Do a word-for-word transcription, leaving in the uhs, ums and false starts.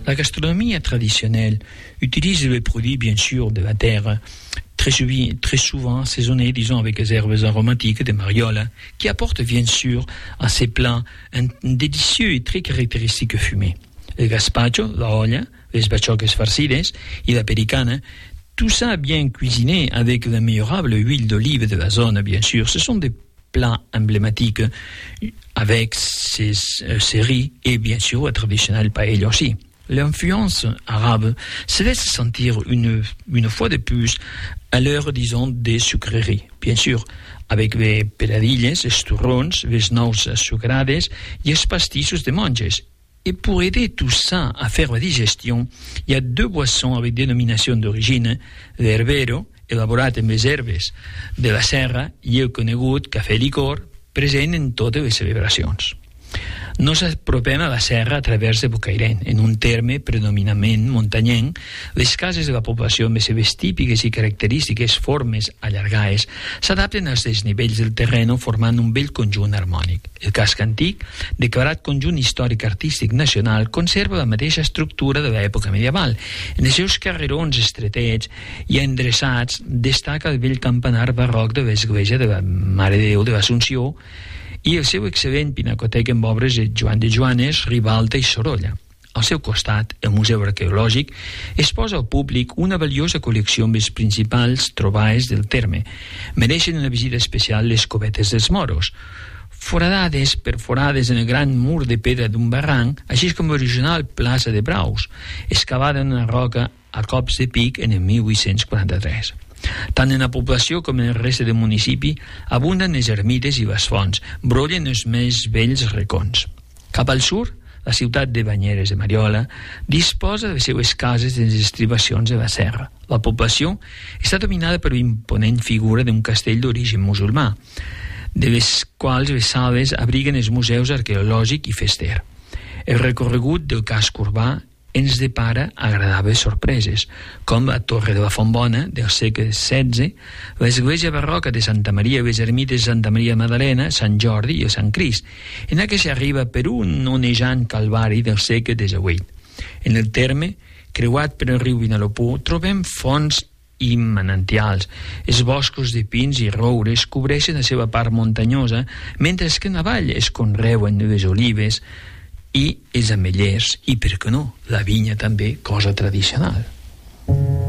La gastronomie traditionnelle utilise les produits, bien sûr, de la terre, très, suivi, très souvent assaisonnés, disons, avec des herbes aromatiques de mariola, qui apportent, bien sûr, à ces plats un délicieux et très caractéristique fumé. Le gazpacho, la olla, les bachoques farcides et la pericana, tout ça bien cuisiné avec l'améliorables huile d'olive de la zone, bien sûr. Ce sont des plats emblématiques avec ces, ces riz et bien sûr le traditionnel paella aussi. L'influence arabe se laisse sentir une, une fois de plus à l'heure, disons, des sucreries. Bien sûr, avec les peladilles, les turrons, les nous sucrades et les pastissos de monges. Et pour aider tout ça à faire la digestion, il y a deux boissons avec dénomination d'origine, l'herbero, elaborat amb les herbes de la serra, i el conegut cafè licor, present en totes les celebracions. Nos apropem a la serra a través de Bocairent, en un terme predominantment muntanyenc. Les cases de la població, amb les seves típiques i característiques formes allargades, s'adapten als desnivells del terreny formant un bell conjunt harmònic. El casc antic, declarat conjunt històric artístic nacional, conserva la mateixa estructura de l'època medieval. En els seus carrerons estretets i endreçats destaca el vell campanar barroc de l'església de la Mare de Déu de l'Assumpció i el seu excel·lent pinacoteca amb obres de Joan de Joanes, Ribalta i Sorolla. Al seu costat, el Museu Arqueològic exposa al públic una valiosa col·lecció amb les principals trobades del terme. Mereixen una visita especial les covetes dels moros, foradades perforades en el gran mur de pedra d'un barranc, així com l'original plaça de Braus, excavada en una roca a cops de pic en el mil vuit-cents quaranta-tres. Tant en la població com en el reste del municipi abunden les ermites i les fonts, brollen els més vells racons. Cap al sud, la ciutat de Banyeres de Mariola disposa de les seues cases de les estribacions de la serra. La població està dominada per una imponent figura d'un castell d'origen musulmà, de les quals les sales abriguen els museus arqueològic i fester. El recorregut del casc urbà ens depara agradables sorpreses, com la Torre de la Fontbona del segle setze, l'església barroca de Santa Maria i les ermites de Santa Maria Magdalena, Sant Jordi i Sant Crist, en què s'arriba per un onejant calvari del segle divuit. En el terme, creuat per el riu Vinalopó, trobem fonts i manantials. Els boscos de pins i roures cobreixen la seva part muntanyosa, mentre que en la vall es conreuen les olives i els ametllers i, per què no, la vinya també, cosa tradicional.